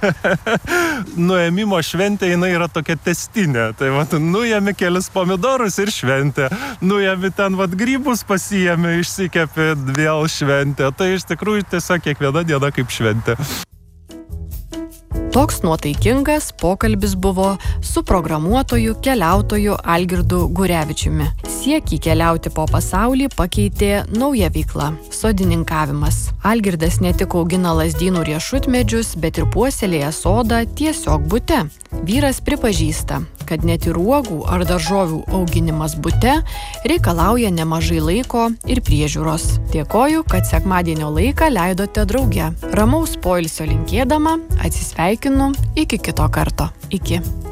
nuėmimo šventė, jinai yra tokia testinė. Tai nuėmė kelis pomidorus ir šventė. Nuėmė ten grybus pasiėmė, išsikepė, vėl šventė. Tai iš tikrųjų tiesiog kiekviena diena kaip šventė. Toks nuotaikingas pokalbis buvo su programuotoju, keliautoju Algirdu Gurevičiumi. Siekį keliauti po pasaulį pakeitė nauja veikla – sodininkavimas. Algirdas ne tik augina lazdynų riešutmedžius, bet ir puoselėja sodą tiesiog bute. Vyras pripažįsta, kad net ir uogų ar daržovių auginimas bute reikalauja nemažai laiko ir priežiūros. Dėkoju, kad sekmadienio laiką leidote drauge. Ramaus poilsio linkėdama atsisveikinu iki kito karto. Iki.